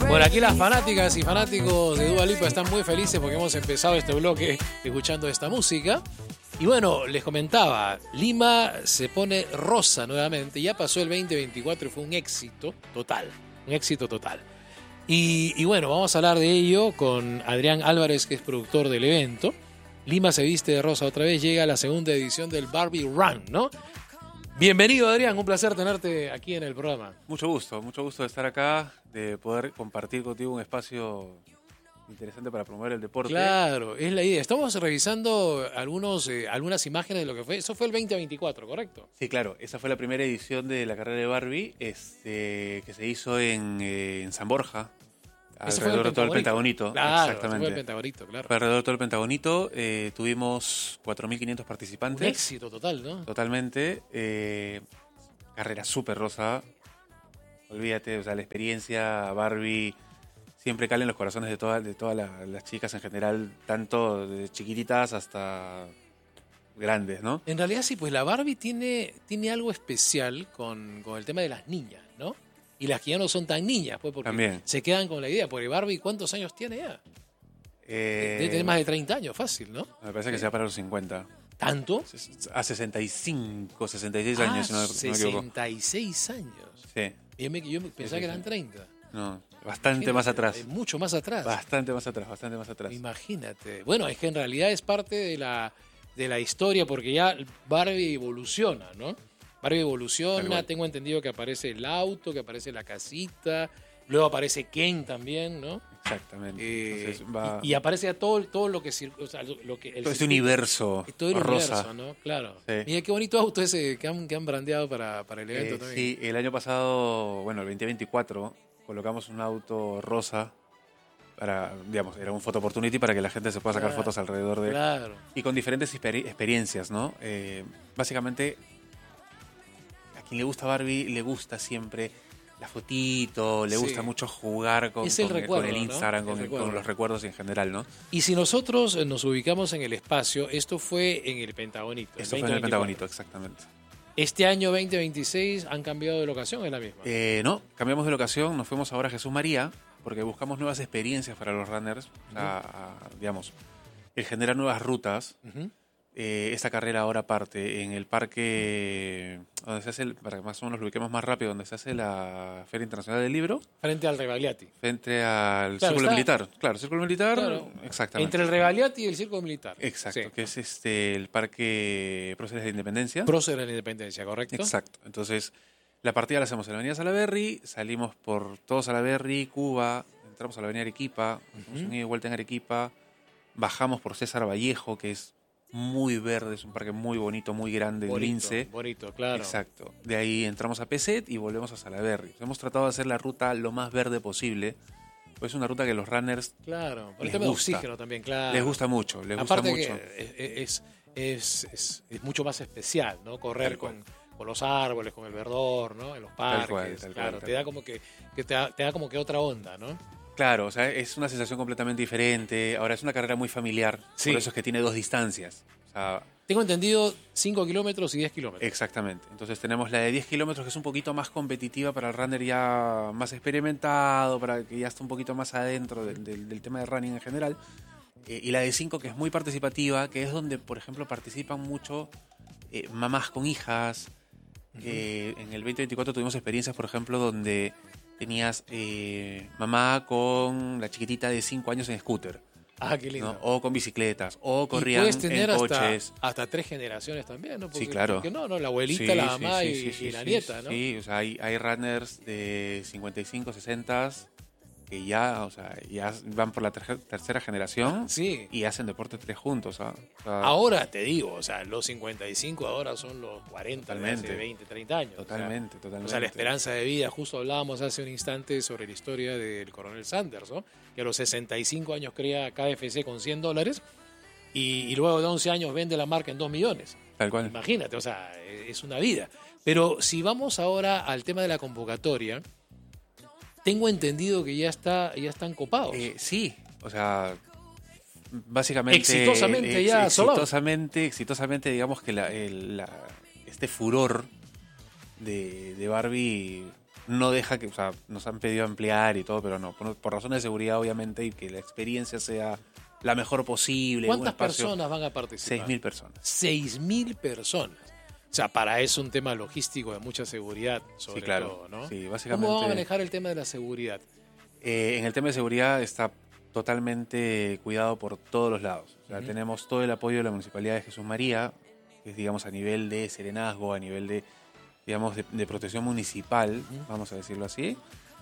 Bueno, aquí las fanáticas y fanáticos de Dua Lipa están muy felices porque hemos empezado este bloque escuchando esta música. Y bueno, les comentaba, Lima se pone rosa nuevamente. Ya pasó el 2024 y fue un éxito total. Un éxito total. Y bueno, vamos a hablar de ello con Adrián Álvarez, que es productor del evento. Lima se viste de rosa otra vez, llega a la segunda edición del Barbie Run, ¿no? Bienvenido, Adrián, un placer tenerte aquí en el programa. Mucho gusto de estar acá, de poder compartir contigo un espacio interesante para promover el deporte. Claro, es la idea. Estamos revisando algunas imágenes de lo que fue. Eso fue el 2024, ¿correcto? Sí, claro, esa fue la primera edición de la carrera de Barbie que se hizo en San Borja, alrededor de todo el Pentagonito. Claro, exactamente. fue el Pentagonito, claro. Fue alrededor de todo el Pentagonito, tuvimos 4.500 participantes. Un éxito total, ¿no? Totalmente. Carrera súper rosa. Olvídate, o sea, la experiencia Barbie siempre cala en los corazones de todas las chicas en general, tanto de chiquititas hasta grandes, ¿no? En realidad sí, pues la Barbie tiene algo especial con el tema de las niñas, ¿no? Y las que ya no son tan niñas, pues porque También. se quedan con la idea. Porque Barbie, ¿cuántos años tiene ya? Debe tener más de 30 años, fácil, ¿no? Me parece que sea para los 50. ¿Tanto? A 65, 66 años, si no me equivoco. 66 años. Sí. Yo pensaba que eran 30. No, bastante más atrás. Mucho más atrás. Bastante más atrás. Imagínate. Bueno, es que en realidad es parte de la historia porque ya Barbie evoluciona, ¿no? Barbie evoluciona, tengo entendido que aparece el auto, que aparece la casita, luego aparece Ken también, ¿no? Exactamente. Entonces y aparece todo lo que... O sea, lo que todo este universo todo el rosa. universo, ¿no? Claro. Sí. Mira qué bonito auto ese que han brandeado para el evento también. Sí, el año pasado, bueno, el 2024, colocamos un auto rosa para, digamos, era un photo opportunity para que la gente se pueda sacar fotos alrededor de... Claro. Y con diferentes experiencias, ¿no? Básicamente, a quien le gusta Barbie, le gusta siempre la fotito, le gusta mucho jugar con el Instagram, ¿no? con los recuerdos en general, ¿no? Y si nosotros nos ubicamos en el espacio, esto fue en el Pentagonito. Esto fue en el Pentagonito, exactamente. Este año 2026 han cambiado de locación, ¿es la misma? No, cambiamos de locación, nos fuimos ahora a Jesús María, porque buscamos nuevas experiencias para los runners, digamos, el generar nuevas rutas. Uh-huh. Esta carrera ahora parte en el parque donde se hace, para que más o menos lo ubiquemos más rápido, donde se hace la Feria Internacional del Libro. Frente al Rebagliati. Frente al Círculo Militar. Claro, Círculo Militar, claro. Exactamente. Entre el Rebagliati y el Círculo Militar. Exacto, sí. Que es el Parque Próceres de la Independencia. Próceres de la Independencia, ¿correcto? Exacto. Entonces, la partida la hacemos en la Avenida Salaberry, salimos por todo Salaberry, Cuba, entramos a la Avenida Arequipa, hacemos un ida y vuelta en Arequipa, bajamos por César Vallejo, que es muy verde, es un parque muy bonito, muy grande, Lince. Bonito, claro. Exacto. De ahí entramos a Peset y volvemos a Salaberry. Hemos tratado de hacer la ruta lo más verde posible. Pues es una ruta que los runners claro, por el les tema gusta. de oxígeno también, claro. Les gusta mucho, Aparte gusta mucho. Que es mucho más especial, ¿no? Correr con los árboles, con el verdor, ¿no? En los parques, tal claro, cual. te da como que te da como que otra onda, ¿no? Claro, o sea, es una sensación completamente diferente. Ahora, es una carrera muy familiar, sí. Por eso es que tiene 2 distancias. O sea, tengo entendido 5 kilómetros y 10 kilómetros. Exactamente. Entonces tenemos la de 10 kilómetros, que es un poquito más competitiva para el runner ya más experimentado, para que ya está un poquito más adentro del tema de running en general. Y la de 5, que es muy participativa, que es donde, por ejemplo, participan mucho mamás con hijas. Uh-huh. En el 2024 tuvimos experiencias, por ejemplo, donde tenías mamá con la chiquitita de 5 años en scooter. Ah, qué lindo. ¿no? O con bicicletas, o corrían puedes tener en coches. hasta 3 generaciones también, ¿no? Sí, claro. Porque no, la abuelita, la mamá y la nieta, ¿no? Sí, o sea, hay runners de 55, 60 que ya, o sea, ya van por la tercera generación y hacen deporte 3 juntos. O sea, ahora te digo, o sea, los 55 ahora son los 40 de hace 20, 30 años. Totalmente. O sea, la esperanza de vida, justo hablábamos hace un instante sobre la historia del coronel Sanders, ¿no? Que a los 65 años crea KFC con $100 y luego de 11 años vende la marca en 2 millones. Tal cual. Imagínate, o sea, es una vida. Pero si vamos ahora al tema de la convocatoria, tengo entendido que ya están copados. Sí, o sea, básicamente... Exitosamente, digamos que este furor de Barbie no deja que, o sea, nos han pedido ampliar y todo, pero no, por razones de seguridad obviamente y que la experiencia sea la mejor posible. ¿Cuántas personas van a participar? 6.000 personas. 6.000 personas. O sea, para eso un tema logístico de mucha seguridad, sobre Sí, claro. todo, ¿no? Sí, básicamente. ¿Cómo van a manejar el tema de la seguridad? En el tema de seguridad está totalmente cuidado por todos los lados. O sea, tenemos todo el apoyo de la Municipalidad de Jesús María, que es, digamos, a nivel de serenazgo, a nivel de, digamos, de protección municipal, vamos a decirlo así.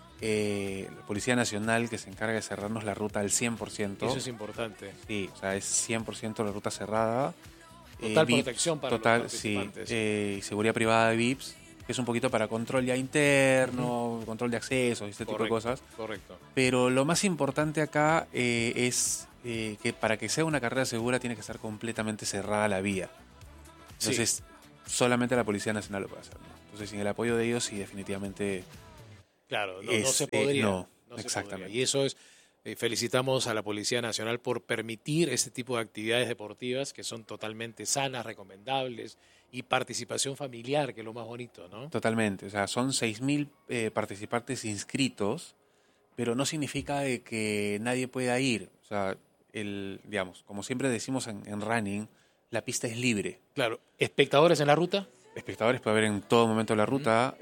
La Policía Nacional, que se encarga de cerrarnos la ruta al 100%. Eso es importante. Sí, o sea, es 100% la ruta cerrada. Total VIPs, protección para total, los participantes. Sí. Seguridad privada de VIPs, que es un poquito para control ya interno, control de accesos y este tipo de cosas. Correcto. Pero lo más importante acá es que para que sea una carrera segura tiene que estar completamente cerrada la vía. Entonces, solamente la Policía Nacional lo puede hacer, ¿no? Entonces, sin el apoyo de ellos, sí, definitivamente... Claro, no se podría. No se exactamente. podría. Y eso es, felicitamos a la Policía Nacional por permitir este tipo de actividades deportivas que son totalmente sanas, recomendables, y participación familiar, que es lo más bonito, ¿no? Totalmente, o sea, son 6.000 participantes inscritos, pero no significa de que nadie pueda ir. O sea, digamos, como siempre decimos en running, la pista es libre. Claro, ¿espectadores en la ruta? Espectadores puede haber en todo momento de la ruta.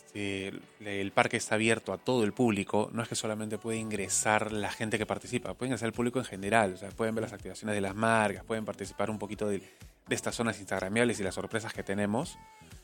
El parque está abierto a todo el público. No es que solamente puede ingresar la gente que participa, puede ingresar el público en general. O sea, pueden ver las activaciones de las marcas, pueden participar un poquito de estas zonas instagramiables y las sorpresas que tenemos.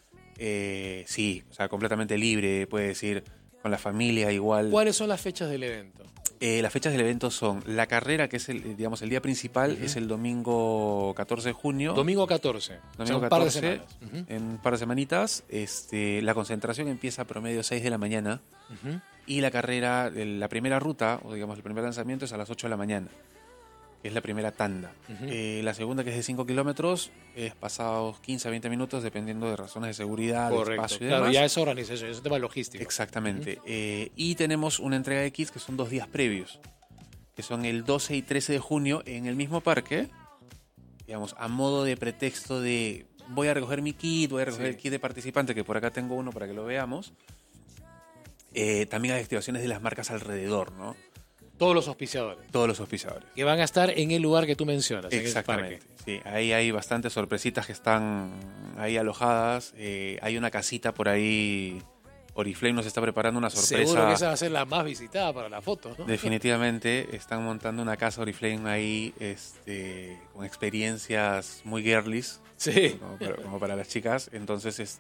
Sí, o sea, completamente libre, puedes ir con la familia igual. ¿Cuáles son las fechas del evento? Las fechas del evento son la carrera, que es digamos, el día principal, es el domingo 14 de junio. Domingo 14. Domingo un 14, par de semanas. En un par de semanitas. La concentración empieza a promedio 6 de la mañana. Y la carrera, la primera ruta, o digamos el primer lanzamiento, es a las 8 de la mañana. Que es la primera tanda. La segunda, que es de 5 kilómetros, es pasados 15 a 20 minutos, dependiendo de razones de seguridad, de espacio y demás. Claro, ya es organización, es un tema logístico. Exactamente. Y tenemos una entrega de kits que son 2 días previos, que son el 12 y 13 de junio en el mismo parque, digamos, a modo de pretexto de voy a recoger mi kit, voy a recoger el kit de participante, que por acá tengo uno para que lo veamos. También hay activaciones de las marcas alrededor, ¿no? Todos los auspiciadores. Todos los auspiciadores. Que van a estar en el lugar que tú mencionas. Exactamente. En ese parque. Sí, ahí hay bastantes sorpresitas que están ahí alojadas. Hay una casita por ahí. Oriflame nos está preparando una sorpresa. Seguro que esa va a ser la más visitada para la foto, ¿no? Definitivamente están montando una casa Oriflame ahí con experiencias muy girlies. Sí. Como para las chicas. Entonces,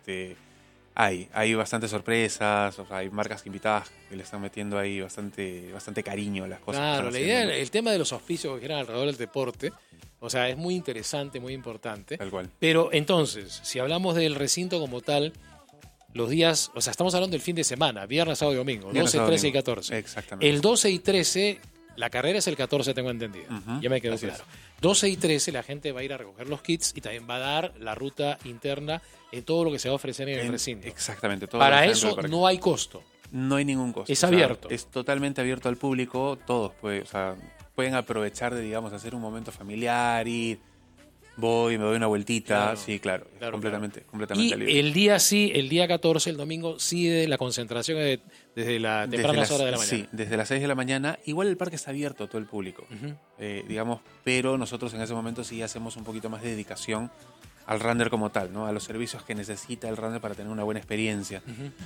hay bastantes sorpresas, o sea, hay marcas invitadas que le están metiendo ahí bastante cariño a las cosas. Claro, la idea, el tema de los auspicios que giran alrededor del deporte, o sea, es muy interesante, muy importante. Tal cual. Pero entonces, si hablamos del recinto como tal, los días, o sea, estamos hablando del fin de semana, viernes, sábado y domingo, Viernes, 12, sábado, 13 y domingo. 14. Exactamente. El 12 y 13, la carrera es el 14, tengo entendido. Ya me quedó Así claro. es. 12 y 13 la gente va a ir a recoger los kits y también va a dar la ruta interna en todo lo que se va a ofrecer en el recinto. Exactamente. Todo Para lo que está dentro eso del parque. no hay costo. No hay ningún costo. Es abierto. Es totalmente abierto al público. Todos pueden aprovechar de, digamos, hacer un momento familiar, ir, me doy una vueltita. Claro. Sí, claro. Completamente Y libre. el día 14, el domingo, sigue la concentración desde la temprana hora de la mañana. Sí, desde las 6 de la mañana. Igual el parque está abierto a todo el público, digamos, pero nosotros en ese momento sí hacemos un poquito más de dedicación al runner como tal, ¿no? A los servicios que necesita el runner para tener una buena experiencia.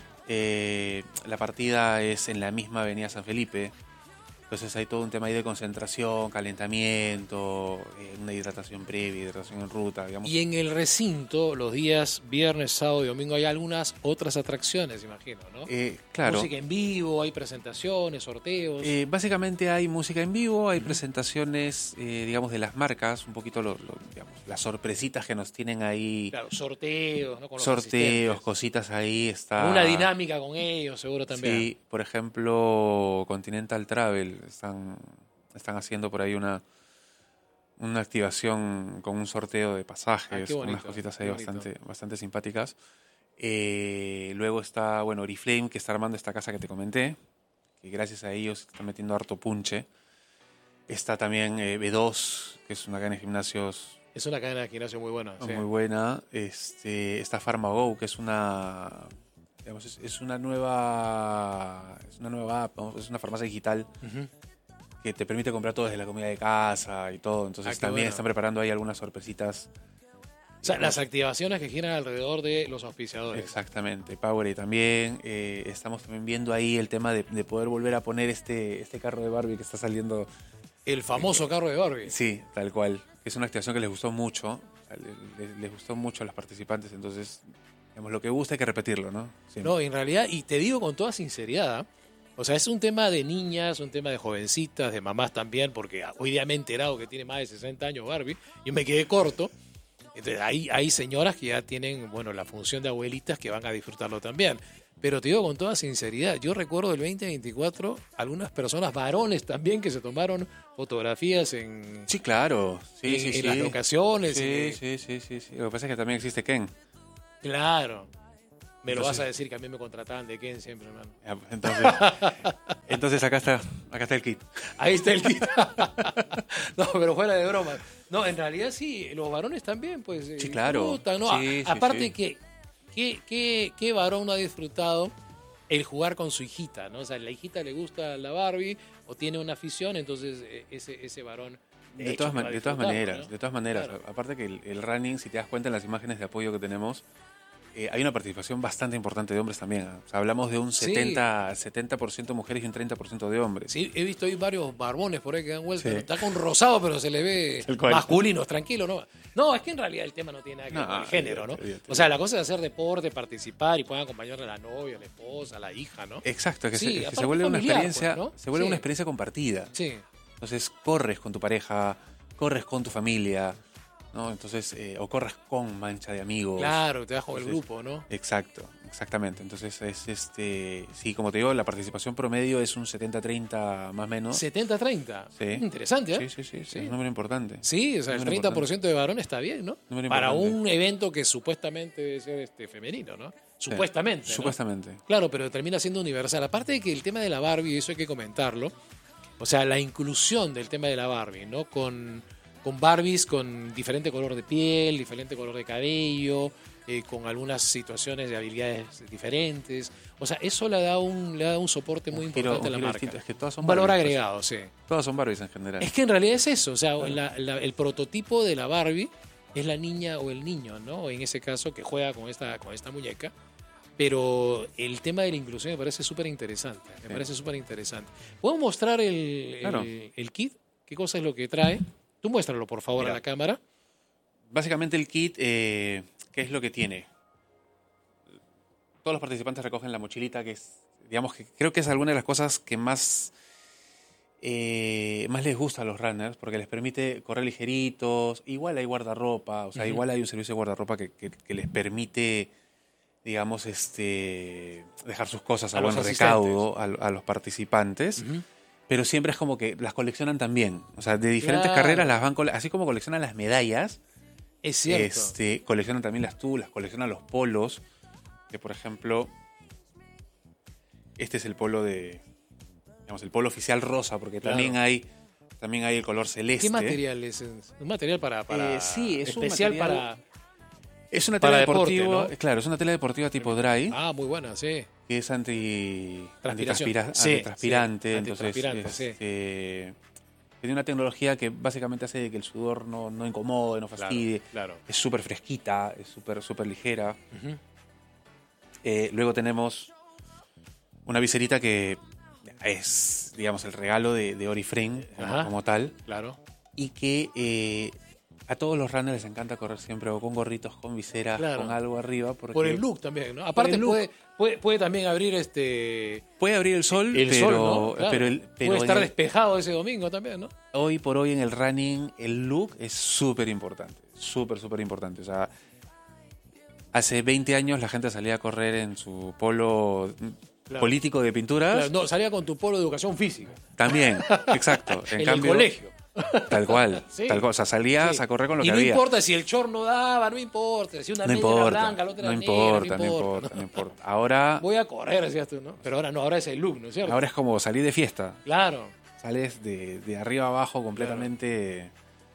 La partida es en la misma avenida San Felipe, entonces hay todo un tema ahí de concentración, calentamiento, una hidratación previa, hidratación en ruta, digamos. Y en el recinto, los días viernes, sábado y domingo, hay algunas otras atracciones, imagino, ¿no? Claro. Música en vivo, hay presentaciones, sorteos. Básicamente hay música en vivo, hay presentaciones, digamos, de las marcas, un poquito digamos, las sorpresitas que nos tienen ahí. Claro, sorteos, ¿no? Con los Sorteos, asistentes. cositas ahí. Está Una dinámica con ellos, seguro también. Sí, por ejemplo, Continental Travel están haciendo por ahí una activación con un sorteo de pasajes, qué bonito, con unas cositas ahí qué bonito. bastante simpáticas. Luego está, Oriflame, que está armando esta casa que te comenté, que gracias a ellos están metiendo harto punche. Está también B2, que es una cadena de gimnasios Es una cadena de gimnasio muy buena. sí. muy buena. Está PharmaGo, que es una Digamos, es una nueva app, ¿no? Es una farmacia digital Ujú. que te permite comprar todo desde la comida de casa y todo. Entonces Qué también bueno. están preparando ahí algunas sorpresitas. O sea, las activaciones que giran alrededor de los auspiciadores. Exactamente, Powerade también. Estamos también viendo ahí el tema de poder volver a poner este carro de Barbie que está saliendo. El famoso carro de Barbie. Sí, tal cual. Es una activación que les gustó mucho. O sea, les gustó mucho a los participantes. Entonces, digamos, lo que gusta hay que repetirlo, ¿no? Siempre. No, en realidad, y te digo con toda sinceridad, ¿ah? O sea, es un tema de niñas, un tema de jovencitas, de mamás también, porque hoy día me he enterado que tiene más de 60 años Barbie, y me quedé corto. Entonces, hay señoras que ya tienen, bueno, la función de abuelitas que van a disfrutarlo también. Pero te digo con toda sinceridad, yo recuerdo el 2024 algunas personas, varones también, que se tomaron fotografías en, Sí, claro. Sí, en, sí, en sí. las locaciones. Sí. Lo que pasa es que también existe Ken. Claro. Me lo Entonces- vas a decir que a mí me contrataban de Ken siempre, hermano. Ya, pues, entonces acá está el kit. Ahí está el kit. No, pero fuera de broma. No, en realidad sí, los varones también, pues. Sí, claro. disfrutan, ¿no? Sí, sí, Aparte sí. ¿qué varón no ha disfrutado el jugar con su hijita, ¿no? O sea, la hijita le gusta la Barbie o tiene una afición, entonces ese varón. De hecho, todas, que va a de todas disfrutarlo, maneras, ¿no? de todas maneras. Claro. Aparte que el running, si te das cuenta en las imágenes de apoyo que tenemos, hay una participación bastante importante de hombres también. ¿Ah? O sea, hablamos de un Sí. 70% mujeres y un 30% de hombres. Sí, he visto ahí varios barbones por ahí que dan vueltas. Sí. Está con rosado, pero se le ve Tal cual. masculinos, tranquilo, ¿no? No, es que en realidad el tema no tiene nada que ver No, con el género, ¿no? olvídate. O sea, la cosa es hacer deporte, participar y pueden acompañarle a la novia, a la esposa, a la hija, ¿no? Exacto, que, Sí, se, que aparte se vuelve una familiar, experiencia, pues, ¿no? se vuelve Sí. una experiencia compartida. Sí, Entonces corres con tu pareja, corres con tu familia, ¿no? Entonces, o corres con mancha de amigos. claro, te das con el Entonces, grupo, ¿no? Exactamente. Entonces sí, como te digo, la participación promedio es un 70-30 más o menos. 70-30. Sí. Interesante, ¿eh? Sí, es un número importante. Sí, o sea, el Número 30% de varones está bien, ¿no? Número Para importante. un evento que supuestamente debe ser femenino, ¿no? Supuestamente. ¿no? Supuestamente. Claro, pero termina siendo universal. Aparte de que el tema de la Barbie, eso hay que comentarlo, o sea, la inclusión del tema de la Barbie, ¿no? Con Barbies con diferente color de piel, diferente color de cabello, con algunas situaciones de habilidades diferentes. O sea, eso le da un soporte muy importante a la giro marca. distinto. Es que todas son Un valor Barbies, agregado, sí. Todas son Barbies en general. Es que en realidad es eso, o sea, el prototipo de la Barbie es la niña o el niño, ¿no? En ese caso, que juega con esta muñeca. Pero el tema de la inclusión me parece súper interesante. Me parece súper interesante. ¿Puedo mostrar Claro. el kit? ¿Qué cosa es lo que trae? Tú muéstralo, por favor, Mira. a la cámara. Básicamente el kit, ¿qué es lo que tiene? Todos los participantes recogen la mochilita, que es, digamos, que creo que es alguna de las cosas que más les gusta a los runners, porque les permite correr ligeritos. Igual hay guardarropa, o sea, Ujú. igual hay un servicio de guardarropa que les permite, digamos, dejar sus cosas a A los buen recaudo a los participantes. Ujú. Pero siempre es como que las coleccionan también. O sea, de diferentes Claro. carreras las van así como coleccionan las medallas. Es cierto. Coleccionan también las tulas, coleccionan los polos. Que por ejemplo, este es el polo digamos, el polo oficial rosa, porque Claro. también hay el color celeste. ¿Qué material es? ¿Un material para Sí, es un especial material Es una para tela deporte, deportiva, ¿no? claro, es una tela deportiva tipo dry, Ah, muy buena, sí. que es Transpiración. Sí, antitranspirante, sí, entonces antitranspirante, sí. tiene una tecnología que básicamente hace que el sudor no incomode, no fastidie. Claro. Es súper fresquita, es súper ligera. Ujú. Luego tenemos una viserita que es, digamos, el regalo de Oriflame Ajá. como tal, Claro. y que a todos los runners les encanta correr siempre o con gorritos, con viseras, Claro. con algo arriba. Porque Por el look también, ¿no? Aparte el look. puede también abrir puede abrir el sol, sol, ¿no? Claro. pero puede estar en despejado ese domingo también, ¿no? hoy por hoy en el running el look es súper importante, súper importante. O sea, hace 20 años la gente salía a correr en su polo Claro. político de pinturas. Claro, no, salía con tu polo de educación física. También, exacto. En En cambio, el colegio. Tal cual, Sí. tal cual. O sea, salías Sí. a correr con lo y que no había. importa si el short no daba, no importa. Si una No media era importa, blanca, la otra no era importa, negra, no importa. Ahora, Voy a correr, decías tú, ¿no? Pero ahora no, ahora es el look, ¿no es cierto? ahora es como salir de fiesta. Claro. Sales de arriba a abajo completamente,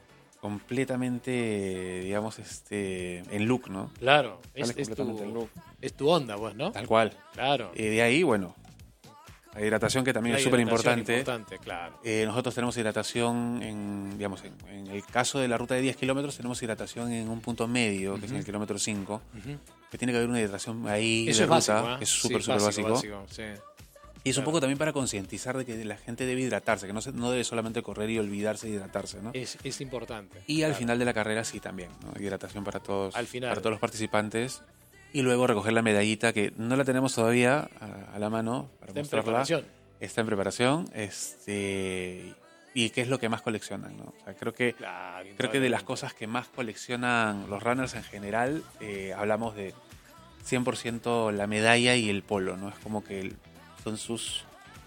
digamos, en look, ¿no? Claro, Sales es completamente en tu, look. Es tu onda, pues, ¿no? Tal cual. Claro. Y de ahí, bueno, la hidratación que también La es súper hidratación importante. claro. Nosotros tenemos hidratación en el caso de la ruta de 10 kilómetros, tenemos hidratación en un punto medio, que es en el kilómetro 5, que tiene que haber una hidratación ahí Eso de es ruta, básico, ¿eh? que es Sí, súper básico. sí. Y es un poco también para concientizar de que la gente debe hidratarse, que no debe solamente correr y olvidarse de hidratarse, ¿no? Es importante. Y al final de la carrera sí también, ¿no? Hidratación para todos, Al final. para todos los participantes. Y luego recoger la medallita, que no la tenemos todavía a la mano para Está en mostrarla. preparación. Está en preparación. Y qué es lo que más coleccionan, ¿no? O sea, creo que de las cosas que más coleccionan los runners en general, hablamos de 100% la medalla y el polo, ¿no? Es como que son sus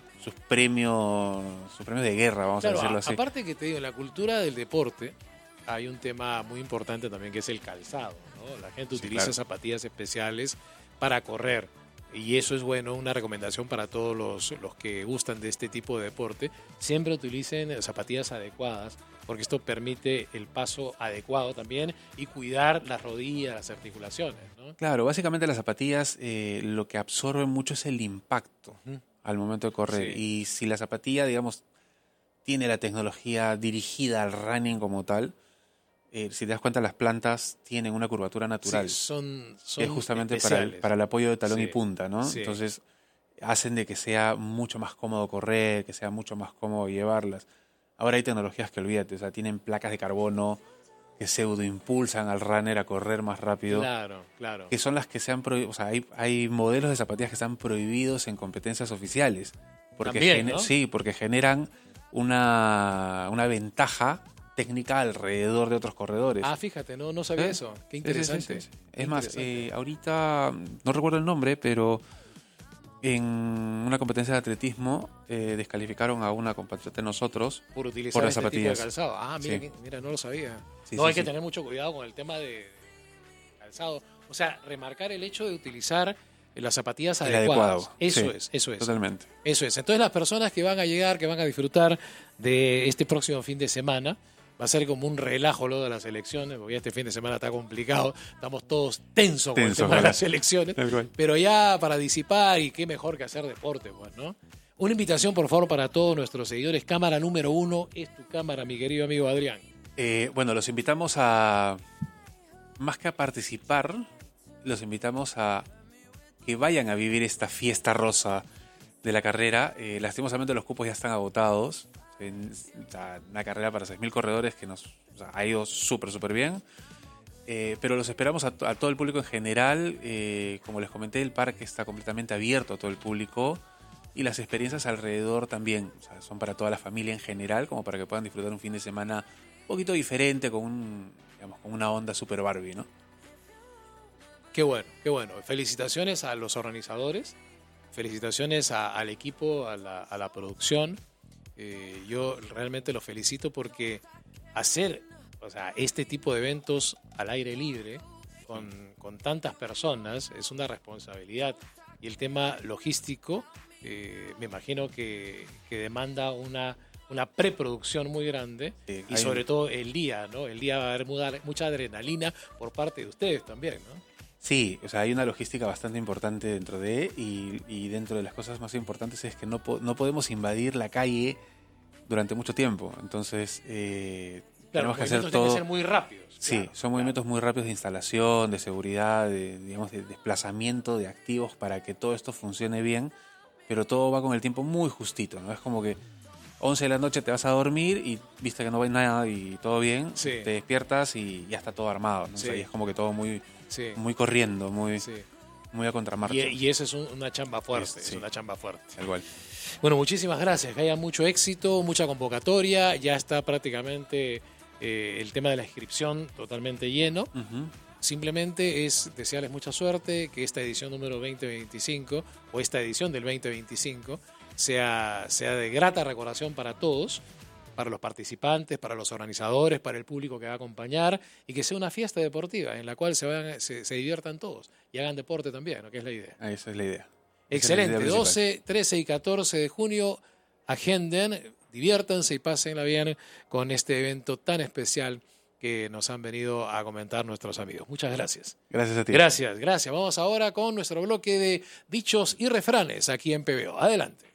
premios de guerra, vamos a decirlo así. Aparte que te digo, en la cultura del deporte hay un tema muy importante también que es el calzado, ¿no? La gente utiliza zapatillas especiales para correr y eso es bueno, una recomendación para todos los que gustan de este tipo de deporte. Siempre utilicen zapatillas adecuadas porque esto permite el paso adecuado también y cuidar las rodillas, las articulaciones, ¿no? Claro, básicamente las zapatillas lo que absorben mucho es el impacto al momento de correr. Sí. Y si la zapatilla, digamos, tiene la tecnología dirigida al running como tal, si te das cuenta, las plantas tienen una curvatura natural. Sí, son que es justamente especiales. para el apoyo de talón Sí, y punta, ¿no? sí. Entonces, hacen de que sea mucho más cómodo correr, que sea mucho más cómodo llevarlas. Ahora hay tecnologías que olvídate, o sea, tienen placas de carbono que pseudo impulsan al runner a correr más rápido. Claro. Que son las que se han prohibido. O sea, hay modelos de zapatillas que están prohibidos en competencias oficiales. Porque También, ¿no? Sí, porque generan una ventaja técnica alrededor de otros corredores. Ah, fíjate, no sabía eso. Qué interesante. Sí. Es más, ahorita no recuerdo el nombre, pero en una competencia de atletismo descalificaron a una compatriota de nosotros por utilizar las este tipo de zapatillas. calzado. Ah, mira, Sí. mira, no lo sabía. Sí, hay sí, que sí. tener mucho cuidado con el tema de calzado. O sea, remarcar el hecho de utilizar las zapatillas El adecuadas. adecuado. Eso es. Totalmente. Eso es. Entonces las personas que van a llegar, que van a disfrutar de este próximo fin de semana, va a ser como un relajo lo de las elecciones, porque ya este fin de semana está complicado, estamos todos tensos con el tema de las elecciones, pero ya para disipar y qué mejor que hacer deporte, pues, ¿no? Una invitación, por favor, para todos nuestros seguidores. Cámara número 1 es tu cámara, mi querido amigo Adrián. Bueno, los invitamos a, más que a participar, los invitamos a que vayan a vivir esta fiesta rosa de la carrera. Lastimosamente los cupos ya están agotados. Una carrera para 6.000 corredores que ha ido súper bien. Pero los esperamos a todo el público en general. Como les comenté, el parque está completamente abierto a todo el público. Y las experiencias alrededor también. O sea, son para toda la familia en general, como para que puedan disfrutar un fin de semana un poquito diferente, con una onda super Barbie, ¿no? Qué bueno, qué bueno. Felicitaciones a los organizadores, felicitaciones al equipo, a la producción. Yo realmente los felicito porque hacer este tipo de eventos al aire libre con tantas personas es una responsabilidad. Y el tema logístico me imagino que demanda una preproducción muy grande y sobre todo el día, ¿no? El día va a haber mucha adrenalina por parte de ustedes también, ¿no? Sí, o sea, hay una logística bastante importante dentro y dentro de las cosas más importantes es que no podemos invadir la calle durante mucho tiempo. Entonces, tenemos que hacer todo. Tienen que ser muy rápidos. Sí, claro, son movimientos muy rápidos de instalación, de seguridad, de desplazamiento de activos para que todo esto funcione bien, pero todo va con el tiempo muy justito, ¿no? Es como que 11 de la noche te vas a dormir y viste que no hay nada y todo bien, Sí. te despiertas y ya está todo armado, ¿no? Sí. O sea, y es como que todo muy Sí. corriendo, muy Sí. a contramarcha. Y eso es una chamba fuerte, Sí. es una chamba fuerte. Tal cual. Bueno, muchísimas gracias, que haya mucho éxito, mucha convocatoria, ya está prácticamente el tema de la inscripción totalmente lleno. Ujú. Simplemente es desearles mucha suerte, que esta edición número 2025 o esta edición del 2025 sea de grata recordación para todos, para los participantes, para los organizadores, para el público que va a acompañar y que sea una fiesta deportiva en la cual se diviertan todos y hagan deporte también, ¿no? Que es la idea. Esa es la idea. Excelente, Esa es la idea 12, 13 y 14 de junio, agenden, diviértanse y pásenla bien con este evento tan especial que nos han venido a comentar nuestros amigos. Muchas gracias. Gracias a ti. Gracias. Vamos ahora con nuestro bloque de dichos y refranes aquí en PBO. Adelante.